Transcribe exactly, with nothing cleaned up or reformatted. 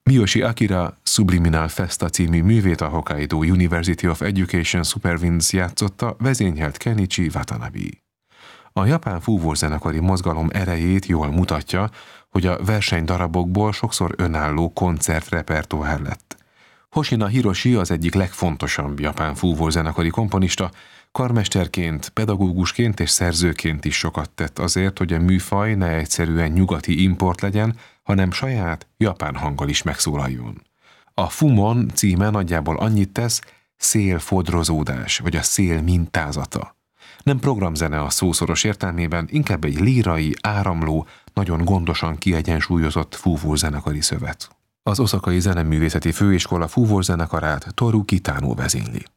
Miyoshi Akira Subliminal Festa című művét a Hokkaido University of Education Superwinds játszotta, vezényelt Kenichi Watanabe. A japán fúvózenekari mozgalom erejét jól mutatja, hogy a versenydarabokból sokszor önálló koncertrepertoár lett. Hoshina Hiroshi az egyik legfontosabb japán fúvózenekari komponista, karmesterként, pedagógusként és szerzőként is sokat tett azért, hogy a műfaj ne egyszerűen nyugati import legyen, hanem saját japán hanggal is megszólaljon. A Fumon címe nagyjából annyit tesz, szélfodrozódás, vagy a szél mintázata. Nem programzene a szószoros értelmében, inkább egy lírai, áramló, nagyon gondosan kiegyensúlyozott fúvózenekari szövet. Az Oszakai Zeneművészeti Főiskola fúvózenekarát Toru Kitano vezényli.